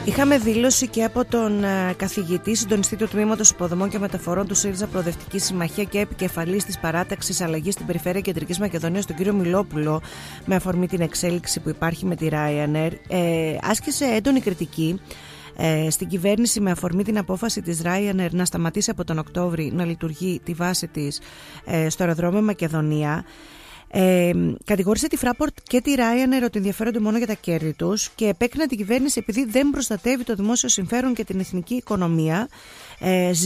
Είχαμε δήλωση και από τον καθηγητή, συντονιστή του Τμήματος Υποδομών και Μεταφορών του ΣΥΡΙΖΑ Προοδευτική Συμμαχία και επικεφαλής της παράταξης αλλαγής στην περιφέρεια Κεντρικής Μακεδονίας, τον κύριο Μιλόπουλο, με αφορμή την εξέλιξη που υπάρχει με τη Ryanair. Άσκησε έντονη κριτική στην κυβέρνηση με αφορμή την απόφαση της Ryanair να σταματήσει από τον Οκτώβρη να λειτουργεί τη βάση της στο αεροδρόμιο Μακεδονία. Κατηγόρησε τη Fraport και τη Ryanair ότι ενδιαφέρονται μόνο για τα κέρδη τους και επέκρινε την κυβέρνηση επειδή δεν προστατεύει το δημόσιο συμφέρον και την εθνική οικονομία.